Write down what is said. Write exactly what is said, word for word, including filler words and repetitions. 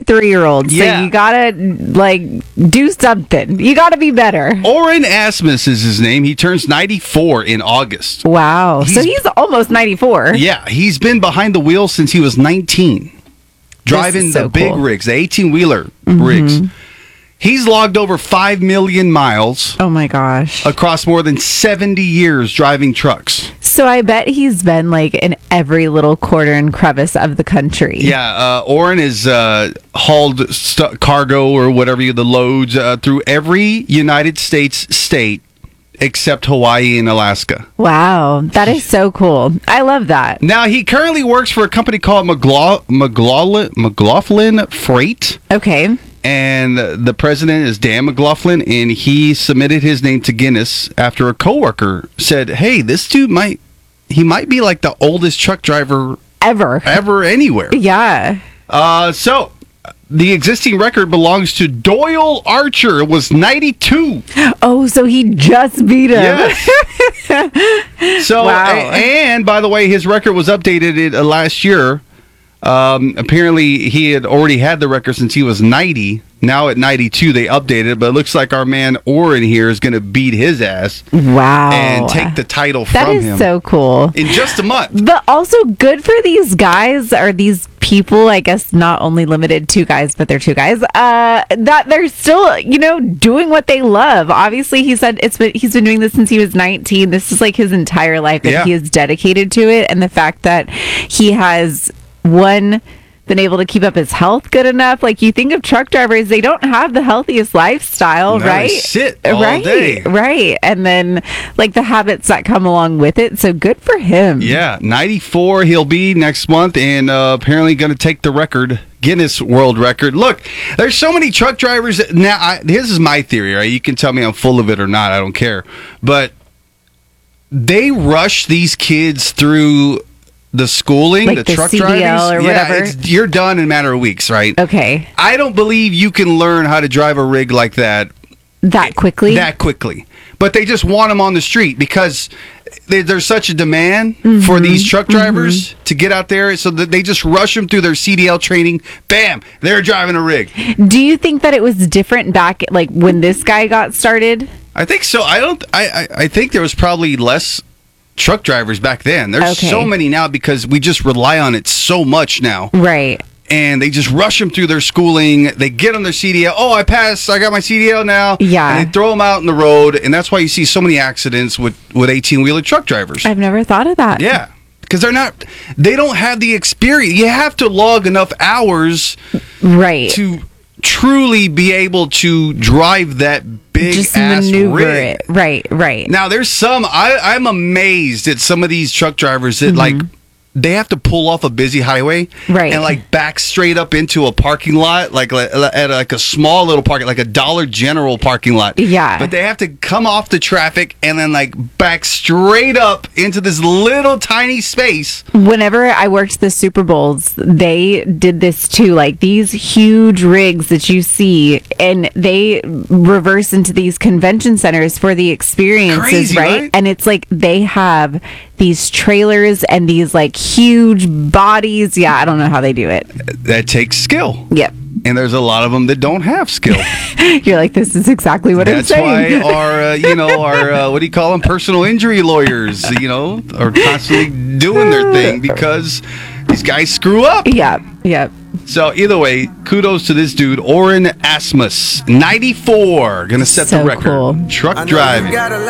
twenty-three-year-old. So Yeah. you gotta, like, do something. You gotta be better. Oren Asmus is his name. He turns ninety-four in August. Wow. so He's- he's almost ninety-four. Yeah, he's been behind the wheel since he was nineteen. Driving so the big cool. rigs, the eighteen-wheeler rigs. He's logged over five million miles Oh my gosh. across more than seventy years driving trucks. So I bet he's been, like, in every little corner and crevice of the country. Yeah, uh, Oren has uh, hauled st- cargo or whatever, you- the loads, uh, through every United States state except Hawaii and Alaska. Wow. That is so cool. I love that. Now, he currently works for a company called McLaughlin, McLaughlin, McLaughlin Freight. Okay. And the president is Dan McLaughlin, and he submitted his name to Guinness after a coworker said, "Hey, this dude might he might be like the oldest truck driver Ever. ever anywhere." Yeah. Uh, so the existing record belongs to Doyle Archer. It was ninety-two. Oh, so he just beat him. Yes. So, Wow. a- and by the way, his record was updated uh, last year. Um, apparently, he had already had the record since he was ninety. Now at ninety-two, they updated it, but it looks like our man Oren here is going to beat his ass Wow. and take the title That from is him so cool. in just a month. But also good for these guys or these people, I guess not only limited to guys, but they're two guys, uh, that they're still, you know, doing what they love. Obviously, he said it's been, he's been doing this since he was nineteen. This is like his entire life that Yeah. he is dedicated to it. And the fact that he has, one, been able to keep up his health good enough. Like, you think of truck drivers, they don't have the healthiest lifestyle, No, they right? sit all right, day. right. And then like the habits that come along with it. So good for him. Yeah, ninety-four he'll be next month, and uh, apparently going to take the record, Guinness World Record. Look, there's so many truck drivers. That, now, I, this is my theory, right? You can tell me I'm full of it or not. I don't care. But they rush these kids through the schooling, Like the, the truck C D L driving. or yeah, whatever? it's, you're done in a matter of weeks, right? Okay. I don't believe you can learn how to drive a rig like that That quickly? that quickly. But they just want them on the street because they, there's such a demand Mm-hmm. for these truck drivers to get out there, so that they just rush them through their C D L training. Bam, they're driving a rig. Do you think that it was different back, like, when this guy got started? I think so. I don't. I. I, I think there was probably less truck drivers back then. There's Okay. so many now because we just rely on it so much now. Right. And they just rush them through their schooling. They get on their C D L. Oh, I passed. I got my C D L now. Yeah. And they throw them out in the road. And that's why you see so many accidents with, with eighteen-wheeler truck drivers. I've never thought of that. Yeah. Because they're not, they don't have the experience. You have to log enough hours Right. to truly be able to drive that big Just ass maneuver rig. it. Right, right. Now, there's some, I, I'm amazed at some of these truck drivers that, like, they have to pull off a busy highway Mm-hmm. Right. and, like, back straight up into a parking lot, like, like at, like, a small little parking, like a Dollar General parking lot. Yeah. But they have to come off the traffic and then, like, back straight up into this little tiny space. Whenever I worked the Super Bowls, they did this too. Like, these huge rigs that you see, and they reverse into these convention centers for the experiences, Crazy, right? right? And it's like they have these trailers and these like huge bodies. Yeah, I don't know how they do it. That takes skill. Yep. And there's a lot of them that don't have skill. You're like, this is exactly what That's I'm why saying. our, uh, you know, our, uh, what do you call them? Personal injury lawyers, you know, are constantly doing their thing because these guys screw up. Yep. Yep. So either way, kudos to this dude, Oren Asmus, ninety-four, gonna set So the record. cool. Truck driving.